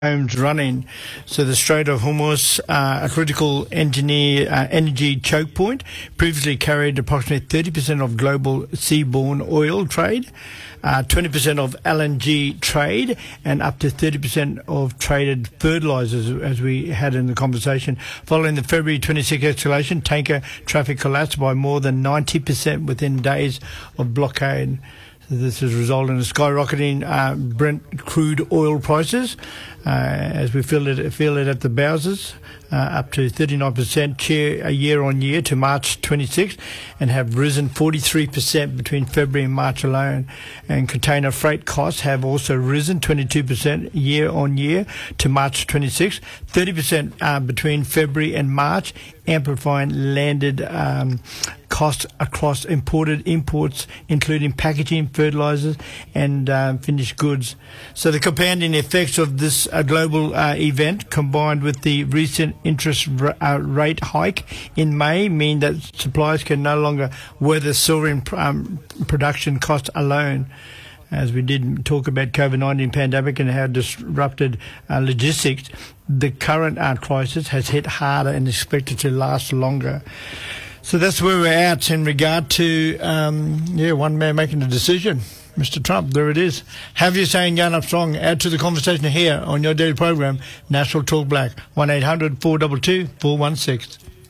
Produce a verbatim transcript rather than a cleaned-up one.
homes running. So the Strait of Hormuz, uh, a critical engineer, uh, energy choke point, previously carried approximately thirty percent of global seaborne oil trade, uh, twenty percent of L N G trade, and up to thirty percent of traded fertilizers, as we had in the conversation. Following the February twenty-sixth escalation, tanker traffic collapsed by more than ninety percent within days of blockade. This has resulted in skyrocketing uh, Brent crude oil prices, uh, as we feel it, feel it at the Bowsers, uh, up to thirty-nine percent year, year on year to March twenty-sixth, and have risen forty-three percent between February and March alone. And container freight costs have also risen twenty-two percent year on year to March twenty-sixth, thirty percent uh, between February and March, amplifying landed um, costs across imported imports, including packaging, fertilizers, and um, finished goods. So the compounding effects of this uh, global uh, event, combined with the recent interest r- uh, rate hike in May, mean that suppliers can no longer weather soaring um, production costs alone. As we did talk about COVID nineteen pandemic and how disrupted uh, logistics, the current uh, crisis has hit harder and is expected to last longer. So that's where we're at in regard to, um, yeah, one man making a decision. Mister Trump, there it is. Have your saying, Jan Armstrong. Add to the conversation here on your daily program, National Talk Black, one eight hundred four two two four one six.